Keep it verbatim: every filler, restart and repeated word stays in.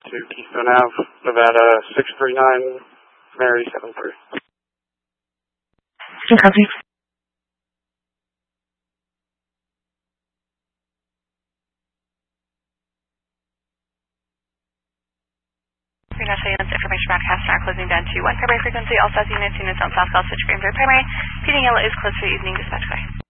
to Keystone Avenue, Nevada, six three nine, Mary seven three. Copy. National units information broadcast are closing down to one primary frequency. All south units, units on South Call switch green for primary. Feeding yellow is closed for evening dispatch. Bye.